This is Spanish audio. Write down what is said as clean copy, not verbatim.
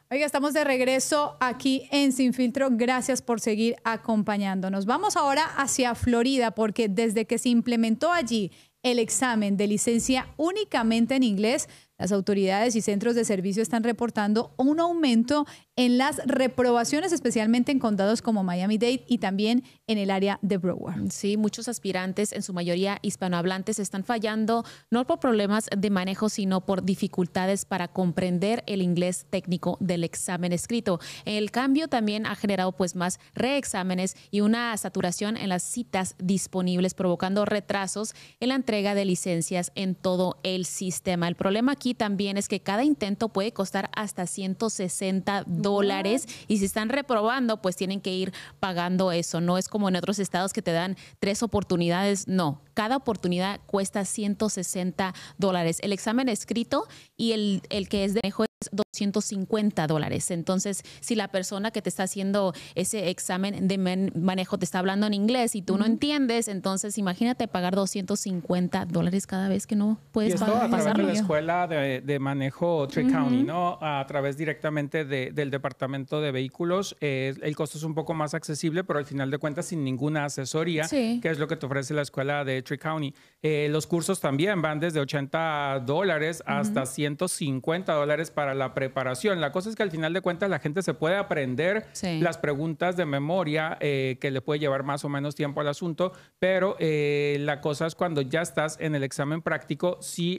Oiga, estamos de regreso aquí en Sin Filtro. Gracias por seguir acompañándonos. Vamos ahora hacia Florida porque desde que se implementó allí el examen de licencia únicamente en inglés, las autoridades y centros de servicio están reportando un aumento en las reprobaciones, especialmente en condados como Miami-Dade y también en el área de Broward. Sí, muchos aspirantes, en su mayoría hispanohablantes, están fallando no por problemas de manejo, sino por dificultades para comprender el inglés técnico del examen escrito. El cambio también ha generado pues más reexámenes y una saturación en las citas disponibles, provocando retrasos en la entrega de licencias en todo el sistema. El problema aquí también es que cada intento puede costar hasta $160 y si están reprobando, pues tienen que ir pagando eso. No es como en otros estados que te dan 3 oportunidades. No, cada oportunidad cuesta $160. El examen escrito y el que es de manejo es $250. Entonces, si la persona que te está haciendo ese examen de manejo te está hablando en inglés y tú no entiendes, entonces imagínate pagar $250 cada vez que no puedes pasarlo. A través de la escuela de manejo Tri-County, ¿no? A través directamente del departamento de vehículos. El costo es un poco más accesible, pero al final de cuentas sin ninguna asesoría, que es lo que te ofrece la escuela de Tri-County. Los cursos también van desde $80 hasta $150 para la preparación. La cosa es que al final de cuentas la gente se puede aprender las preguntas de memoria, que le puede llevar más o menos tiempo al asunto, pero la cosa es cuando ya estás en el examen práctico, sí